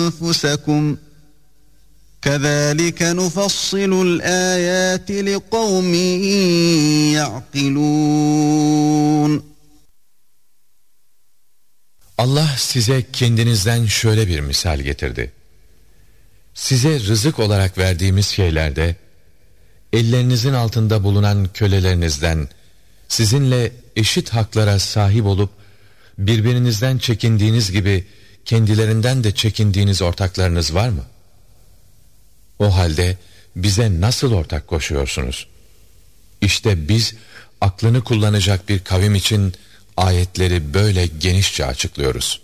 أنفسكم كذلك نفصل الآيات لقوم يعقلون. Allah size kendinizden şöyle bir misal getirdi. Size rızık olarak verdiğimiz şeylerde, ellerinizin altında bulunan kölelerinizden, sizinle eşit haklara sahip olup, birbirinizden çekindiğiniz gibi, kendilerinden de çekindiğiniz ortaklarınız var mı? O halde, bize nasıl ortak koşuyorsunuz? İşte biz, aklını kullanacak bir kavim için, ayetleri böyle genişçe açıklıyoruz.